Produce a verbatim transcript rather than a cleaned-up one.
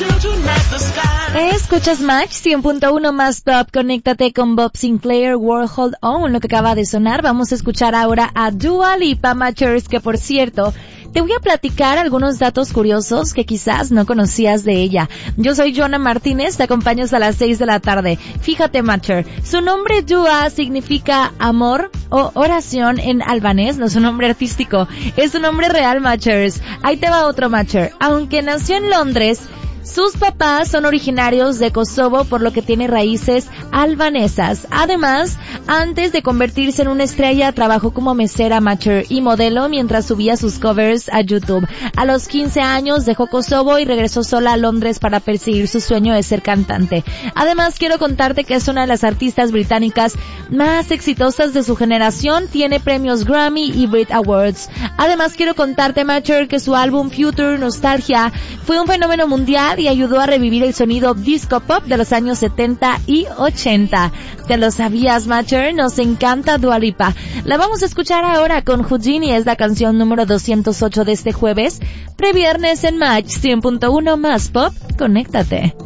Escuchas Match cien punto uno más Pop, conéctate con Bob Sinclair, World Hold On, lo que acaba de sonar. Vamos a escuchar ahora a Dua Lipa, Matchers, que por cierto, te voy a platicar algunos datos curiosos que quizás no conocías de ella. Yo soy Joana Martínez, te acompaño hasta las seis de la tarde. Fíjate, Matcher, su nombre Dua significa amor o oración en albanés, no es un nombre artístico, es un nombre real, Matchers. Ahí te va otro, Matcher. Aunque nació en Londres, sus papás son originarios de Kosovo, por lo que tiene raíces albanesas. Además, antes de convertirse en una estrella, trabajó como mesera, Matcher, y modelo mientras subía sus covers a YouTube. A los quince años dejó Kosovo y regresó sola a Londres para perseguir su sueño de ser cantante. Además, quiero contarte que es una de las artistas británicas más exitosas de su generación. Tiene premios Grammy y Brit Awards. Además, quiero contarte, Matcher, que su álbum Future Nostalgia fue un fenómeno mundial y ayudó a revivir el sonido disco pop de los años setenta y ochenta. ¿Te lo sabías, Matcher? Nos encanta Dua Lipa. La vamos a escuchar ahora con Houdini, es la canción número doscientos ocho de este jueves, previernes en Match cien punto uno más Pop. Conéctate.